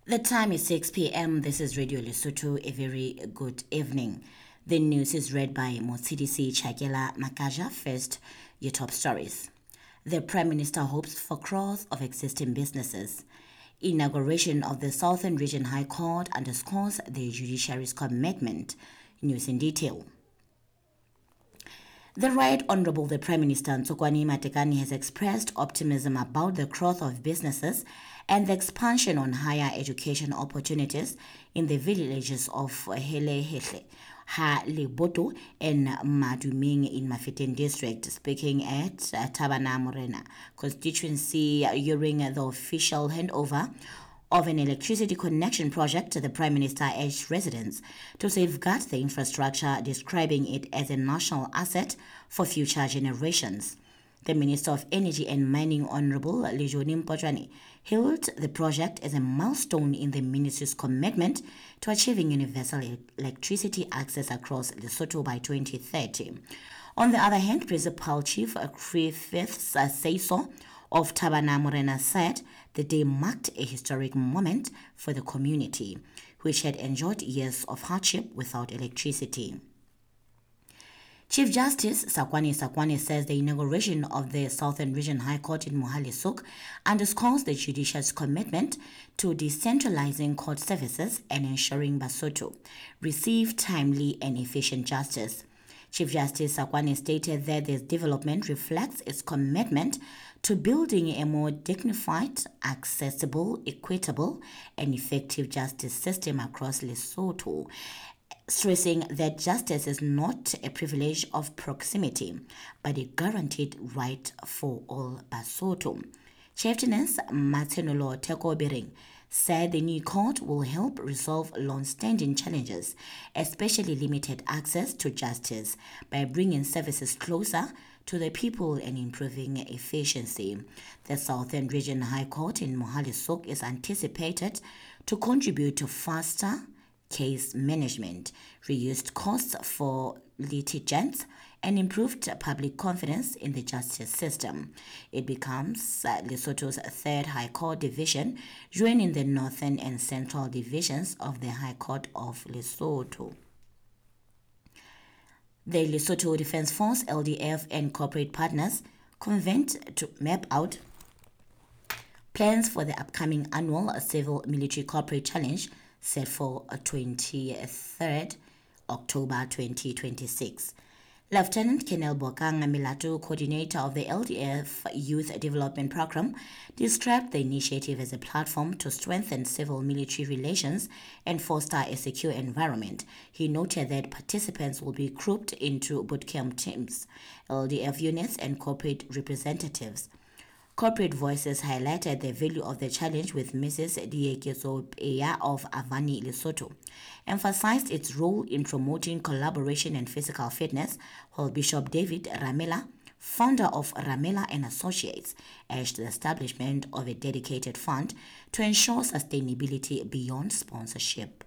The time is 6 p.m. This is Radio Lesotho. A very good evening. The news is read by Motsidisi Chakela Makaja. First, your top stories. The Prime Minister hopes for growth of existing businesses. Inauguration of the Southern Region High Court underscores the judiciary's commitment. News in detail. The Right Honorable the Prime Minister Ntsukwane Matekane has expressed optimism about the growth of businesses and the expansion on higher education opportunities in the villages of Helehehle, Ha-Leboto and Maduming in Mafeteng district. Speaking at Tabana Morena constituency during the official handover of an electricity connection project, the Prime Minister urged residents to safeguard the infrastructure, describing it as a national asset for future generations. The Minister of Energy and Mining, Honorable Lejoni Mpotjane, hailed the project as a milestone in the ministry's commitment to achieving universal electricity access across Lesotho by 2030. On the other hand, Principal Chief Griffiths Seiso of Tabana Morena said the day marked a historic moment for the community, which had endured years of hardship without electricity. Chief Justice Sakwane says the inauguration of the Southern Region High Court in Mohale's-Hoek underscores the judiciary's commitment to decentralizing court services and ensuring Basotho receive timely and efficient justice. Chief Justice Sakwane stated that this development reflects its commitment to building a more dignified, accessible, equitable, and effective justice system across Lesotho, stressing that justice is not a privilege of proximity, but a guaranteed right for all Basotho. Chieftainess Matenolo Teko said the new court will help resolve long-standing challenges, especially limited access to justice, by bringing services closer to the people and improving efficiency. The Southern Region High Court in Mohale's-Hoek is anticipated to contribute to faster case management, reduced costs for litigants, and improved public confidence in the justice system. It becomes Lesotho's third High Court division, joining the Northern and Central divisions of the High Court of Lesotho. The Lesotho Defense Force, LDF, and corporate partners convened to map out plans for the upcoming annual Civil Military Corporate Challenge set for 23rd October 2026. Lieutenant Colonel Bokang Milato, coordinator of the LDF Youth Development Program, described the initiative as a platform to strengthen civil-military relations and foster a secure environment. He noted that participants will be grouped into bootcamp teams, LDF units, and corporate representatives. Corporate Voices highlighted the value of the challenge with Mrs. Diekezo Peya of Avani, Lesotho, emphasized its role in promoting collaboration and physical fitness, while Bishop David Ramela, founder of Ramela and Associates, urged the establishment of a dedicated fund to ensure sustainability beyond sponsorship.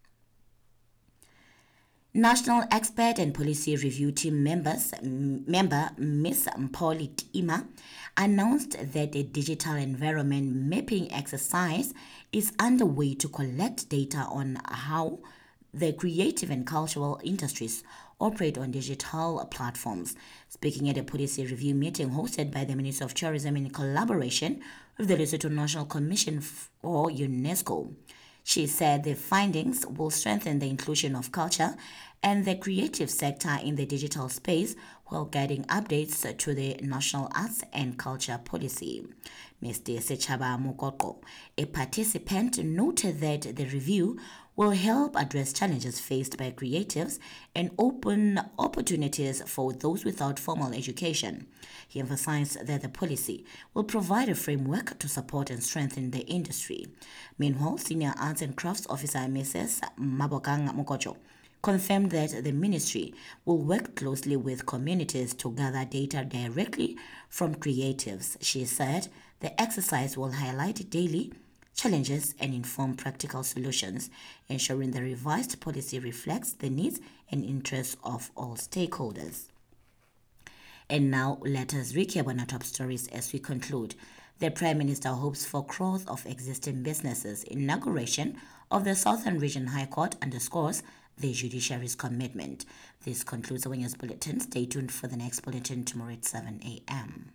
National Expert and Policy Review Team member Ms. Mpoli Tima announced that a digital environment mapping exercise is underway to collect data on how the creative and cultural industries operate on digital platforms. Speaking at a policy review meeting hosted by the Ministry of Tourism in collaboration with the Lesotho National Commission for UNESCO, she said the findings will strengthen the inclusion of culture and the creative sector in the digital space while guiding updates to the National Arts and Culture Policy. Mr. Sechaba Mokoko, a participant, noted that the review will help address challenges faced by creatives and open opportunities for those without formal education. He emphasized that the policy will provide a framework to support and strengthen the industry. Meanwhile, Senior Arts and Crafts Officer Mrs. Mabokang Mokocho confirmed that the ministry will work closely with communities to gather data directly from creatives. She said the exercise will highlight daily challenges and inform practical solutions, ensuring the revised policy reflects the needs and interests of all stakeholders. And now let us recap on our top stories as we conclude. The Prime Minister hopes for growth of existing businesses. Inauguration of the Southern Region High Court underscores the judiciary's commitment. This concludes our news bulletin. Stay tuned for the next bulletin tomorrow at 7 a.m.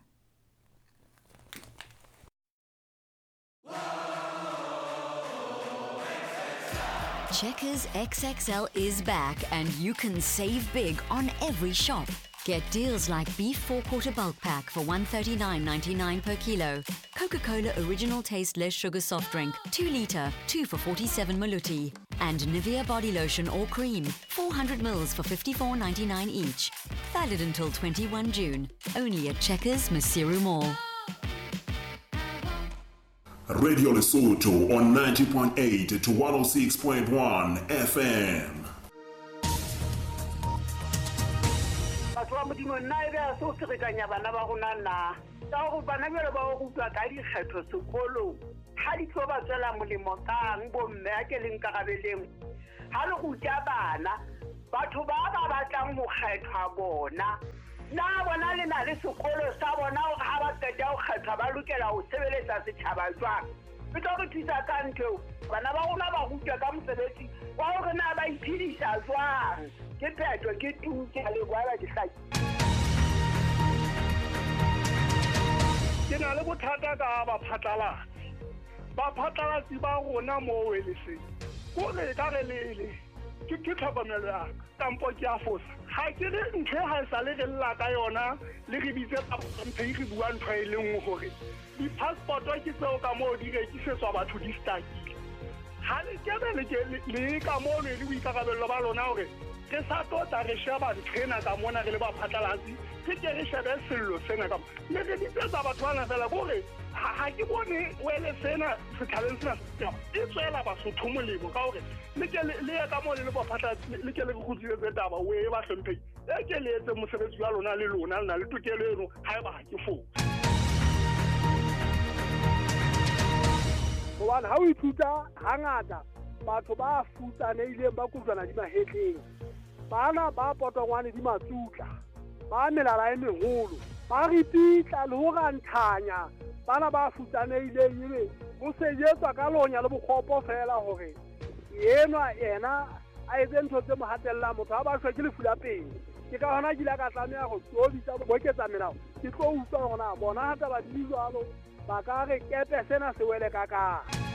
Checkers XXL is back and you can save big on every shop. Get deals like beef 4-quarter bulk pack for $139.99 per kilo. Coca-Cola Original Taste Less Sugar Soft Drink, 2 litre, 2 for 47 Maluti. And Nivea Body Lotion or Cream, 400 mils for $54.99 each. Valid until 21 June. Only at Checkers Masiru Mall. Radio Lesotho on 90.8 to 106.1 FM. Batho ba modimo nna e be so trekanya bana ba rona nna ka go bana bele ba go utlwa ka dikgetho sekolo ha di tlo ba tsela molemo kang bo mme a ke leng karabeleng ha le go tja bana batho ba batlang mo kgethwa bona na bona le na le sekolo sa bona ha ba qeta go kgethwa ba lokela go sebeletsa setšhaba jwang e tlo re thusa ka ntho bana ba rona ba rutwa ka mosebetsi wa gore na ba iphedisa jwang ke phetho ke tuke le ba dihlaki ke na le bothata ka ba phatlalatsi ba rona mo welese go re ka re le ke tlhokomelo ya tampo ke a fosa ha ke re nthe ha sa le lla ka yona le re bitse ka mphe re bua ntho e leng gore di passport ke tseo ka mo di rekisetswa batho di stakile ha le ke le ka mo le boikarabello ba lona hore ke sa tota re sheba nthena ka mona re le ba phatlalatsi ke re shebe sello sena ka le re di tsa batho bana fela gore ha ke bone wele sena se talent sena e tswela ba so thomolemo ka hore le ke le ka mo le ba phatlalatsi le ke le go tsile tse taba we ba hlomphe e ke le etse mosebetsi wa lona le lona le tokelo eno ha ba ke fo Wana ha o ithuta hangata batho ba futsaneileng ba kutlwana di mahetleng bana ba potongwane di matsutla ba melala e meholo ba ripitla le ho ganthanya bana ba futsaneileng ebe mo sejetswa ka lonya le bokgopo fela hore yenwa yena a etse ntho tse mo hatella motho a ba shwa ke lefu la pele ke ka hona ke la ka tlameha go tsobisa boketsa melao ke tlo utlwa hona bona hata ba di jwalo ba ka re kepe sena se wele ka ka